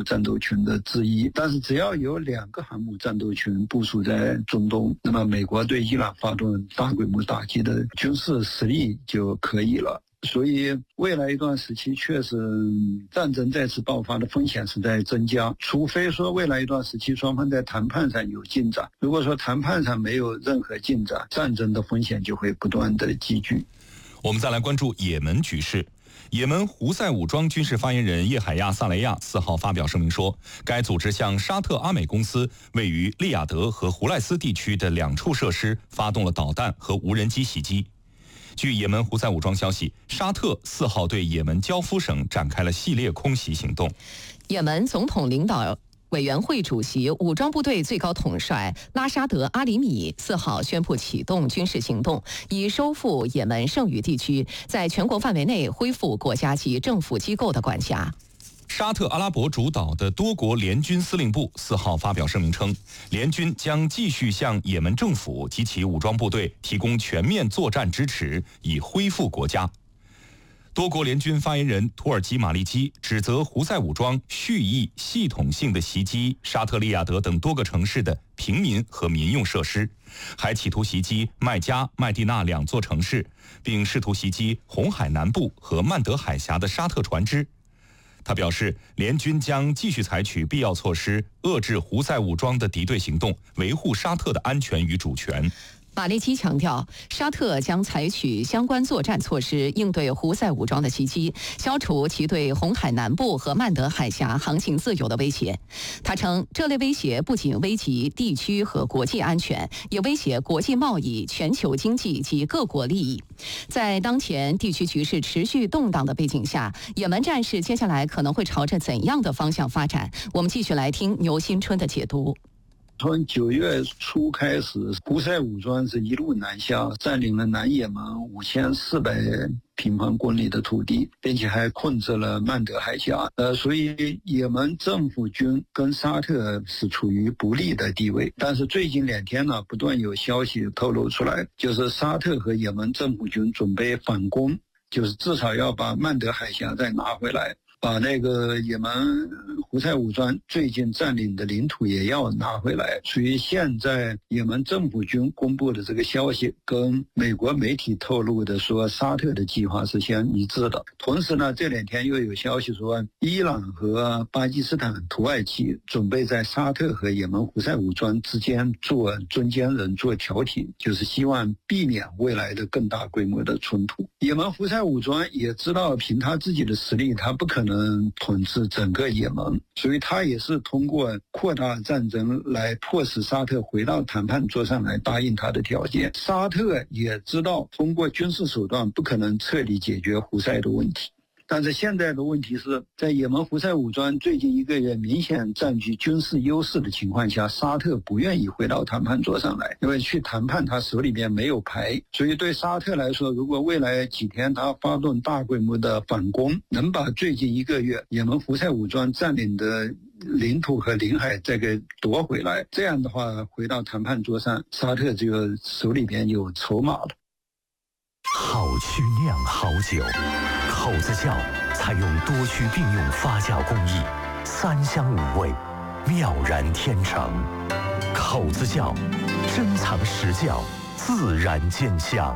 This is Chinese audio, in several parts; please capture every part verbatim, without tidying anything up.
母战斗群的之一。但是只要有两个航母战斗群部署在中东，那么美国对伊朗发动大规模打击的军事实力就可以了。所以未来一段时期确实战争再次爆发的风险是在增加，除非说未来一段时期双方在谈判上有进展。如果说谈判上没有任何进展，战争的风险就会不断的积聚。 我们再来关注也门局势。也门胡塞武装军事发言人叶海亚·萨雷亚四号发表声明说，该组织向沙特阿美公司位于利雅得和胡赖斯地区的两处设施发动了导弹和无人机袭击。据也门胡塞武装消息，沙特四号对也门焦夫省展开了系列空袭行动。 也门总统领导委员会主席、武装部队最高统帅拉沙德·阿里米四号宣布启动军事行动，以收复也门剩余地区，在全国范围内恢复国家级政府机构的管辖。 沙特阿拉伯主导的多国联军司令部四号发表声明称，联军将继续向也门政府及其武装部队提供全面作战支持，以恢复国家。多国联军发言人土耳其马利基指责胡塞武装蓄意系统性的袭击沙特利雅得等多个城市的平民和民用设施，还企图袭击麦加、麦地那两座城市，并试图袭击红海南部和曼德海峡的沙特船只。他表示，联军将继续采取必要措施，遏制胡塞武装的敌对行动，维护沙特的安全与主权。 马利基强调，沙特将采取相关作战措施应对胡塞武装的袭击，消除其对红海南部和曼德海峡航行自由的威胁。他称，这类威胁不仅危及地区和国际安全，也威胁国际贸易、全球经济及各国利益。在当前地区局势持续动荡的背景下，也门战事接下来可能会朝着怎样的方向发展？我们继续来听牛新春的解读。 从九月初开始，胡塞武装是一路南下，占领了南也门五千四百平方公里的土地，并且还控制了曼德海峡。呃，所以也门政府军跟沙特是处于不利的地位。但是最近两天呢，不断有消息透露出来，就是沙特和也门政府军准备反攻，就是至少要把曼德海峡再拿回来。把那个也门胡塞武装最近占领的领土也要拿回来，所以现在也门政府军公布的这个消息跟美国媒体透露的说沙特的计划是相一致的。同时呢，这两天又有消息说伊朗和巴基斯坦、土耳其准备在沙特和也门胡塞武装之间做中间人、做调停，就是希望避免未来的更大规模的冲突。也门胡塞武装也知道凭他自己的实力，他不可能能统治整个也门，所以他也是通过扩大战争来迫使沙特回到谈判桌上来答应他的条件。沙特也知道通过军事手段不可能彻底解决胡塞的问题，但是现在的问题是在也门胡塞武装最近一个月明显占据军事优势的情况下，沙特不愿意回到谈判桌上来，因为去谈判他手里面没有牌。所以对沙特来说，如果未来几天他发动大规模的反攻，能把最近一个月也门胡塞武装占领的领土和领海再给夺回来，这样的话回到谈判桌上，沙特这个手里边有筹码了。 好曲酿好酒，口子窖采用多区并用发酵工艺，三香五味，妙然天成。口子窖珍藏实窖，自然见香。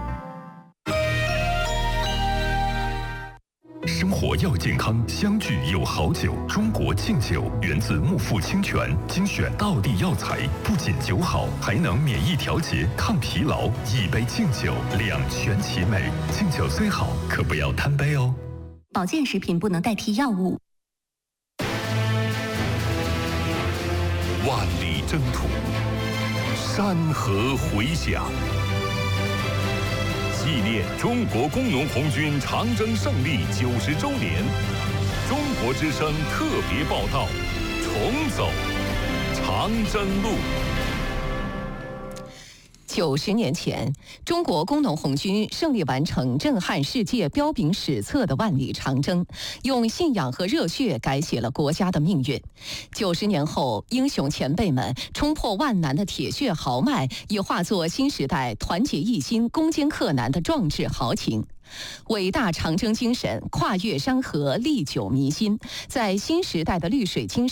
生活要健康，相聚有好酒。中国敬酒源自木富清泉，精选道地药材，不仅酒好，还能免疫调节、抗疲劳。一杯敬酒，两全其美。敬酒虽好，可不要贪杯哦。 保健食品不能代替药物。 万里征途，山河回响。 纪念中国工农红军长征胜利九十周年，中国之声特别报道：重走长征路。 九十年前，中国工农红军胜利完成震撼世界、彪炳史册的万里长征，用信仰和热血改写了国家的命运。九十年后，英雄前辈们冲破万难的铁血豪迈，已化作新时代团结一心、攻坚克难的壮志豪情。伟大长征精神跨越山河，历久弥新，在新时代的绿水青山